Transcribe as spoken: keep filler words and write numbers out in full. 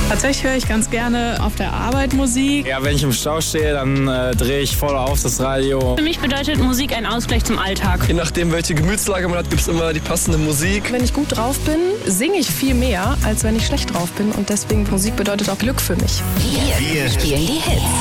Tatsächlich höre ich ganz gerne auf der Arbeit Musik. Ja, wenn ich im Stau stehe, dann äh, drehe ich voll auf das Radio. Für mich bedeutet Musik ein Ausgleich zum Alltag. Je nachdem, welche Gemütslage man hat, gibt es immer die passende Musik. Wenn ich gut drauf bin, singe ich viel mehr, als wenn ich schlecht drauf bin. Und deswegen Musik bedeutet auch Glück für mich. Wir, wir spielen die Hits.